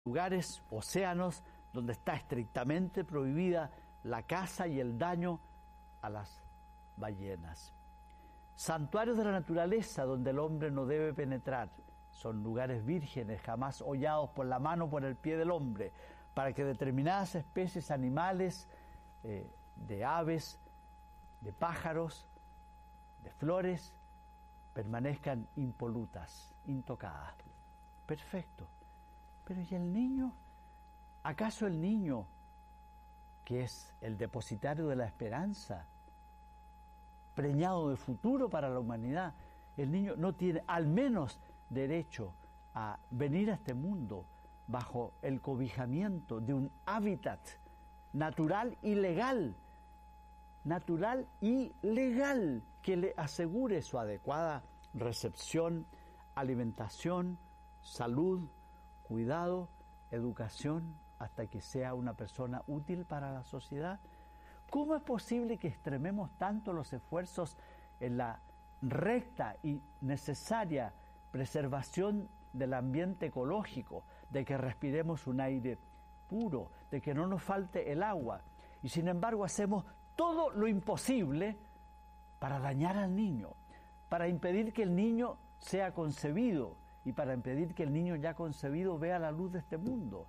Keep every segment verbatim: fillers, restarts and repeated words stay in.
lugares, océanos, donde está estrictamente prohibida la caza y el daño a las ballenas. Santuarios de la naturaleza donde el hombre no debe penetrar. Son lugares vírgenes, jamás hollados por la mano o por el pie del hombre, para que determinadas especies animales, eh, de aves, de pájaros, de flores, permanezcan impolutas, intocadas. Perfecto. Pero ¿y el niño? ¿Acaso el niño, que es el depositario de la esperanza, preñado de futuro para la humanidad, el niño no tiene al menos derecho a venir a este mundo bajo el cobijamiento de un hábitat natural y legal, natural y legal, que le asegure su adecuada recepción, alimentación, salud, cuidado, educación, hasta que sea una persona útil para la sociedad? ¿Cómo es posible que extrememos tanto los esfuerzos en la recta y necesaria preservación del ambiente ecológico, de que respiremos un aire puro, de que no nos falte el agua, y sin embargo hacemos todo lo imposible para dañar al niño, para impedir que el niño sea concebido y para impedir que el niño ya concebido vea la luz de este mundo?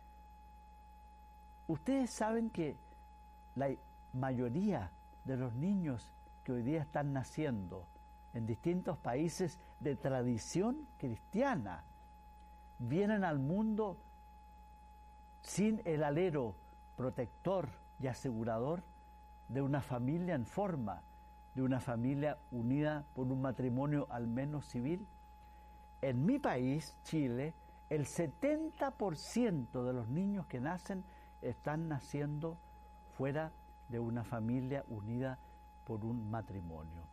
Ustedes saben que la mayoría de los niños que hoy día están naciendo en distintos países de tradición cristiana vienen al mundo sin el alero protector y asegurador de una familia en forma, de una familia unida por un matrimonio al menos civil. En mi país, Chile, el setenta por ciento de los niños que nacen están naciendo fuera de una familia unida por un matrimonio.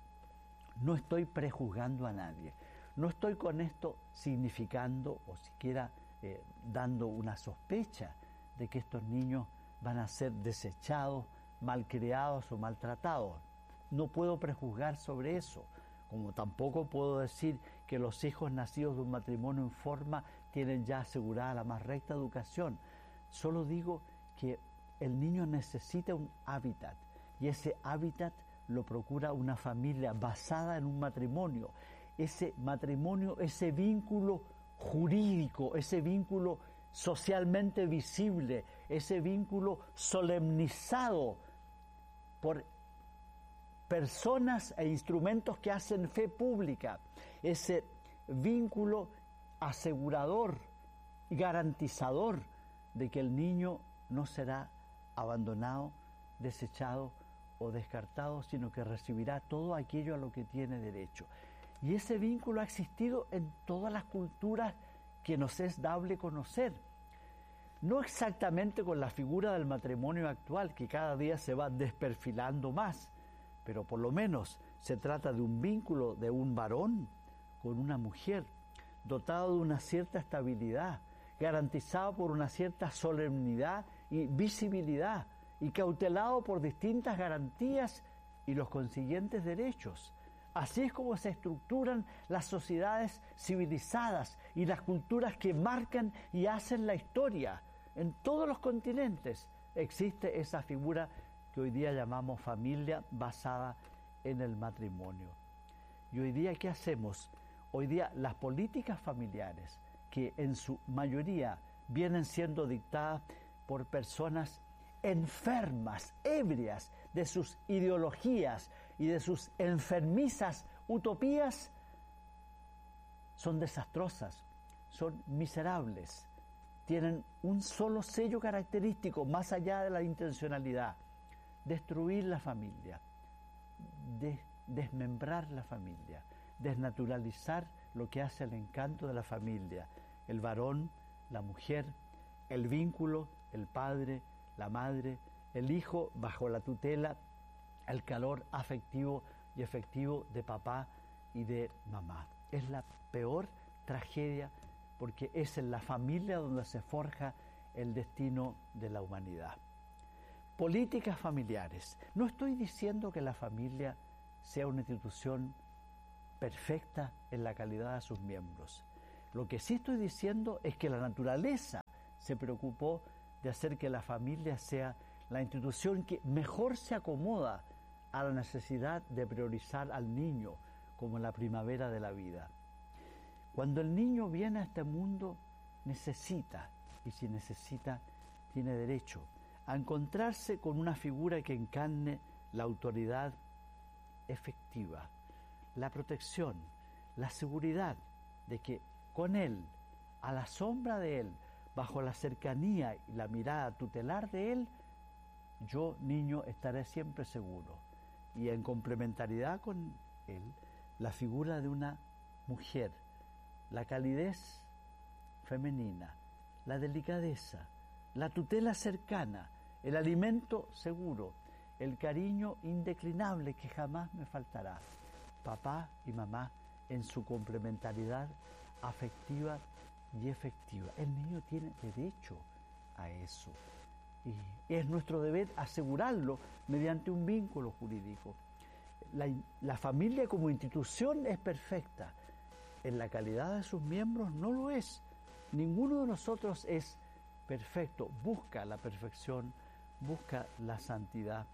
No estoy prejuzgando a nadie, no estoy con esto significando o siquiera eh, dando una sospecha de que estos niños van a ser desechados, malcriados o maltratados. No puedo prejuzgar sobre eso, como tampoco puedo decir que los hijos nacidos de un matrimonio en forma tienen ya asegurada la más recta educación. Solo digo que el niño necesita un hábitat y ese hábitat lo procura una familia basada en un matrimonio. Ese matrimonio, ese vínculo jurídico, ese vínculo socialmente visible, ese vínculo solemnizado por personas e instrumentos que hacen fe pública, ese vínculo asegurador y garantizador de que el niño no será abandonado, desechado o descartado, sino que recibirá todo aquello a lo que tiene derecho. Y ese vínculo ha existido en todas las culturas que nos es dable conocer. No exactamente con la figura del matrimonio actual, que cada día se va desperfilando más, pero por lo menos se trata de un vínculo de un varón con una mujer, dotado de una cierta estabilidad, garantizado por una cierta solemnidad y visibilidad, y cautelado por distintas garantías y los consiguientes derechos. Así es como se estructuran las sociedades civilizadas y las culturas que marcan y hacen la historia. En todos los continentes existe esa figura que hoy día llamamos familia basada en el matrimonio. Y hoy día, ¿qué hacemos? Hoy día las políticas familiares, que en su mayoría vienen siendo dictadas por personas enfermas, ebrias de sus ideologías y de sus enfermizas utopías, son desastrosas, son miserables, tienen un solo sello característico más allá de la intencionalidad: destruir la familia, de, desmembrar la familia, desnaturalizar lo que hace el encanto de la familia, el varón, la mujer, el vínculo, el padre, la madre, el hijo bajo la tutela, el calor afectivo y efectivo de papá y de mamá. Es la peor tragedia porque es en la familia donde se forja el destino de la humanidad. Políticas familiares. No estoy diciendo que la familia sea una institución perfecta en la calidad de sus miembros, Lo que sí estoy diciendo es que la naturaleza se preocupó de hacer que la familia sea la institución que mejor se acomoda a la necesidad de priorizar al niño como la primavera de la vida. Cuando el niño viene a este mundo, necesita, y si necesita, tiene derecho a encontrarse con una figura que encarne la autoridad efectiva, la protección, la seguridad de que con él, a la sombra de él, bajo la cercanía y la mirada tutelar de él, yo, niño, estaré siempre seguro. Y en complementariedad con él, la figura de una mujer, la calidez femenina, la delicadeza, la tutela cercana, el alimento seguro, el cariño indeclinable que jamás me faltará. Papá y mamá en su complementariedad afectiva y efectiva. El niño tiene derecho a eso. Y es nuestro deber asegurarlo mediante un vínculo jurídico. La, la familia como institución es perfecta. En la calidad de sus miembros no lo es. Ninguno de nosotros es perfecto. Busca la perfección, busca la santidad.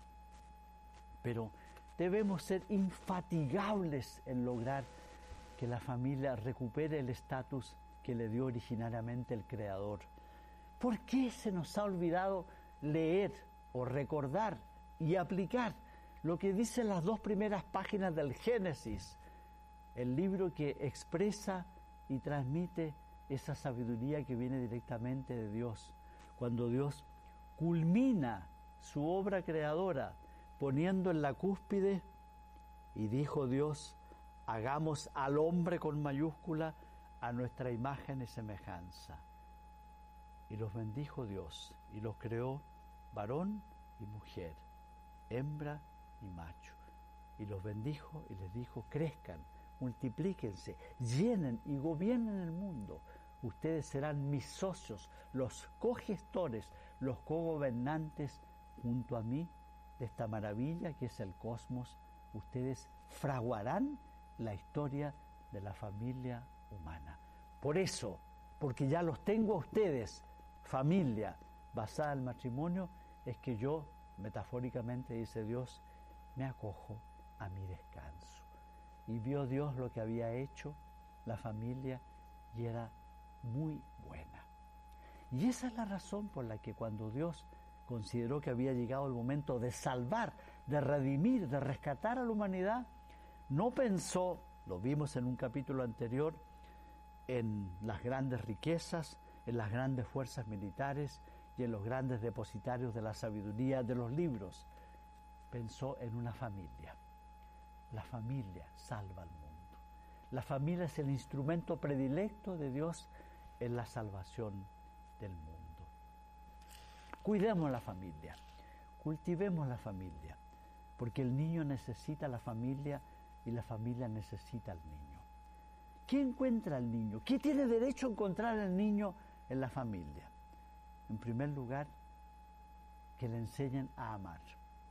Pero debemos ser infatigables en lograr que la familia recupere el estatus que le dio originariamente el Creador. ¿Por qué se nos ha olvidado leer o recordar y aplicar lo que dicen las dos primeras páginas del Génesis, el libro que expresa y transmite esa sabiduría que viene directamente de Dios? Cuando Dios culmina su obra creadora poniendo en la cúspide, y dijo Dios, hagamos al hombre con mayúscula a nuestra imagen y semejanza. Y los bendijo Dios, y los creó varón y mujer, hembra y macho. Y los bendijo y les dijo, crezcan, multiplíquense, llenen y gobiernen el mundo. Ustedes serán mis socios, los cogestores, los cogobernantes junto a mí de esta maravilla que es el cosmos. Ustedes fraguarán la historia de la familia humana. Por eso, porque ya los tengo a ustedes, familia basada en el matrimonio, es que yo, metafóricamente dice Dios, me acojo a mi descanso. Y vio Dios lo que había hecho la familia y era muy buena. Y esa es la razón por la que cuando Dios consideró que había llegado el momento de salvar, de redimir, de rescatar a la humanidad, no pensó, lo vimos en un capítulo anterior, en las grandes riquezas, en las grandes fuerzas militares y en los grandes depositarios de la sabiduría de los libros. Pensó en una familia. La familia salva al mundo. La familia es el instrumento predilecto de Dios en la salvación del mundo. Cuidemos la familia, cultivemos la familia, porque el niño necesita la familia y la familia necesita al niño. ¿Qué encuentra el niño? ¿Qué tiene derecho a encontrar el niño en la familia? En primer lugar, que le enseñen a amar.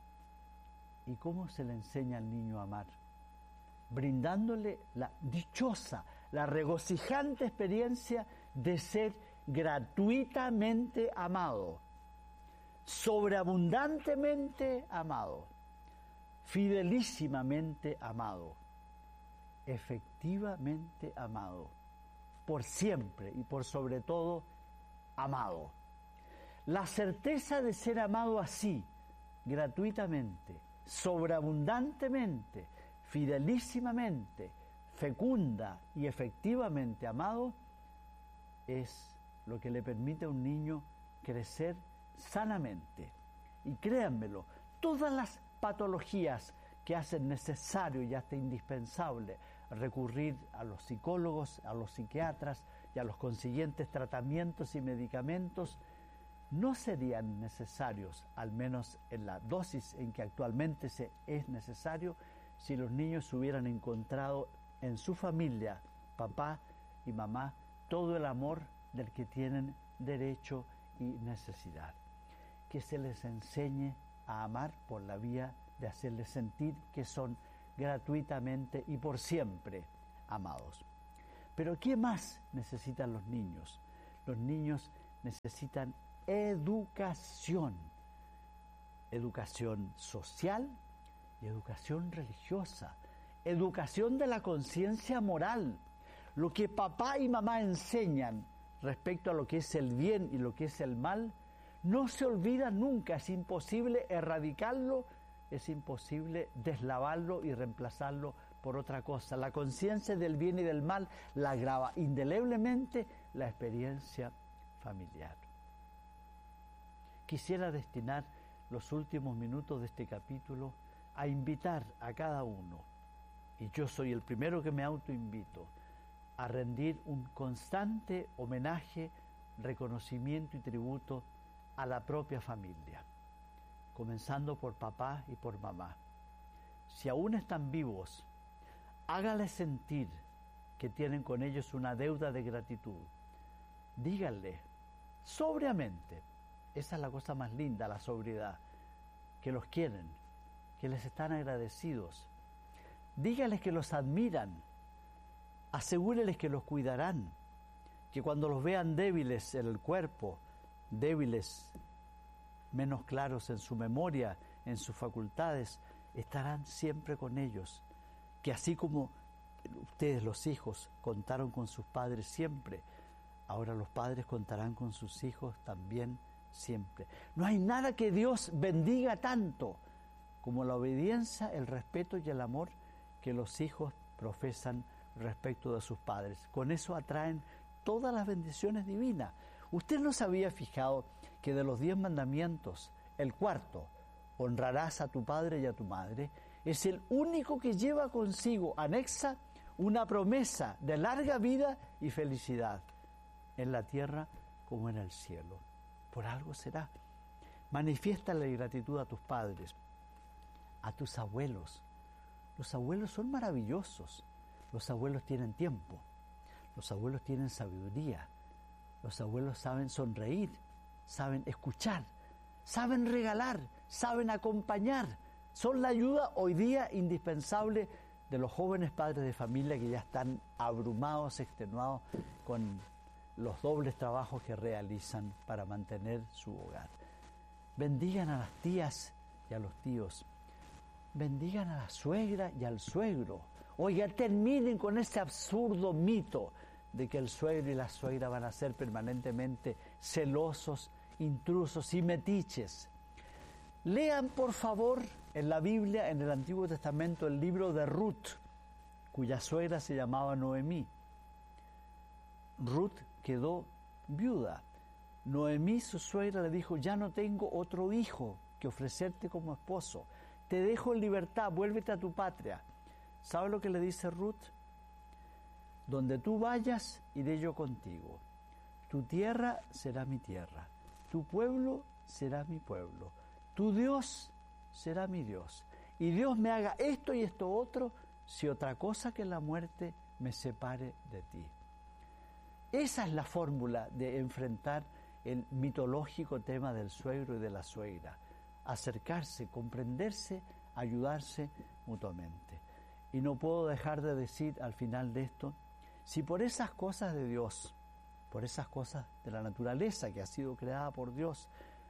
¿Y cómo se le enseña al niño a amar? Brindándole la dichosa, la regocijante experiencia de ser gratuitamente amado, sobreabundantemente amado, fidelísimamente amado, efectivamente amado, por siempre y por sobre todo amado. La certeza de ser amado así, gratuitamente, sobreabundantemente, fidelísimamente, fecunda y efectivamente amado, es lo que le permite a un niño crecer sanamente. Y créanmelo, todas las patologías que hacen necesario y hasta indispensable recurrir a los psicólogos, a los psiquiatras y a los consiguientes tratamientos y medicamentos, no serían necesarios, al menos en la dosis en que actualmente se es necesario, si los niños hubieran encontrado en su familia, papá y mamá, todo el amor del que tienen derecho y necesidad. Que se les enseñe a amar por la vía de hacerles sentir que son gratuitamente y por siempre amados. Pero ¿qué más necesitan los niños? Los niños necesitan educación, educación social y educación religiosa, educación de la conciencia moral. Lo que papá y mamá enseñan respecto a lo que es el bien y lo que es el mal, no se olvida nunca. Es imposible erradicarlo, es imposible deslavarlo y reemplazarlo por otra cosa. La conciencia del bien y del mal la graba indeleblemente la experiencia familiar. Quisiera destinar los últimos minutos de este capítulo a invitar a cada uno, y yo soy el primero que me autoinvito, a rendir un constante homenaje, reconocimiento y tributo a la propia familia, comenzando por papá y por mamá. Si aún están vivos, hágales sentir que tienen con ellos una deuda de gratitud. Díganle, sobriamente, esa es la cosa más linda, la sobriedad, que los quieren, que les están agradecidos. Díganles que los admiran, asegúreles que los cuidarán, que cuando los vean débiles en el cuerpo, débiles, menos claros en su memoria, en sus facultades, estarán siempre con ellos, que así como ustedes los hijos contaron con sus padres siempre, ahora los padres contarán con sus hijos también siempre. No hay nada que Dios bendiga tanto como la obediencia, el respeto y el amor que los hijos profesan respecto de sus padres. Con eso atraen todas las bendiciones divinas. ¿Usted no se había fijado que de los diez mandamientos, el cuarto, honrarás a tu padre y a tu madre, es el único que lleva consigo anexa una promesa de larga vida y felicidad en la tierra como en el cielo? Por algo será. Manifiéstale gratitud a tus padres, a tus abuelos. Los abuelos son maravillosos. Los abuelos tienen tiempo. Los abuelos tienen sabiduría. Los abuelos saben sonreír, saben escuchar, saben regalar, saben acompañar. Son la ayuda hoy día indispensable de los jóvenes padres de familia que ya están abrumados, extenuados con los dobles trabajos que realizan para mantener su hogar. Bendigan a las tías y a los tíos. Bendigan a la suegra y al suegro. Oiga, terminen con ese absurdo mito de que el suegro y la suegra van a ser permanentemente celosos, intrusos y metiches. Lean, por favor, en la Biblia, en el Antiguo Testamento, el libro de Ruth, cuya suegra se llamaba Noemí. Ruth quedó viuda. Noemí, su suegra, le dijo, ya no tengo otro hijo que ofrecerte como esposo. Te dejo en libertad, vuélvete a tu patria. ¿Sabe lo que le dice Ruth? Donde tú vayas, iré yo contigo. Tu tierra será mi tierra. Tu pueblo será mi pueblo. Tu Dios será mi Dios. Y Dios me haga esto y esto otro, si otra cosa que la muerte me separe de ti. Esa es la fórmula de enfrentar el mitológico tema del suegro y de la suegra. Acercarse, comprenderse, ayudarse mutuamente. Y no puedo dejar de decir al final de esto, si por esas cosas de Dios, por esas cosas de la naturaleza que ha sido creada por Dios,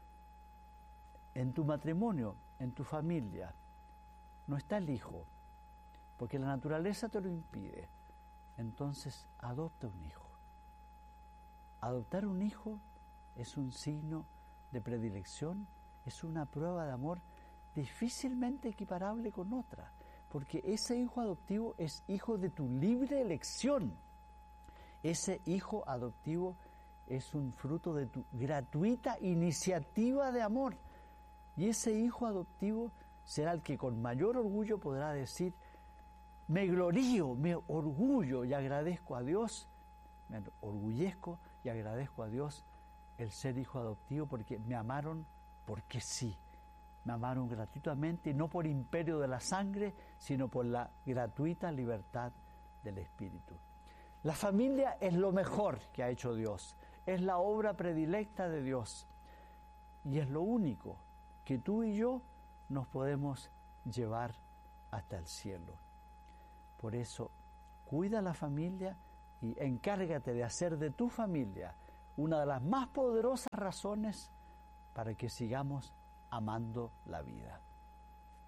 en tu matrimonio, en tu familia, no está el hijo, porque la naturaleza te lo impide, entonces adopta un hijo. Adoptar un hijo es un signo de predilección, es una prueba de amor difícilmente equiparable con otra, porque ese hijo adoptivo es hijo de tu libre elección. Ese hijo adoptivo es un fruto de tu gratuita iniciativa de amor. Y ese hijo adoptivo será el que con mayor orgullo podrá decir, me glorío, me orgullo y agradezco a Dios, me orgullezco y agradezco a Dios el ser hijo adoptivo porque me amaron porque sí. Me amaron gratuitamente y no por imperio de la sangre, sino por la gratuita libertad del Espíritu. La familia es lo mejor que ha hecho Dios, es la obra predilecta de Dios y es lo único que tú y yo nos podemos llevar hasta el cielo. Por eso, cuida la familia y encárgate de hacer de tu familia una de las más poderosas razones para que sigamos amando la vida.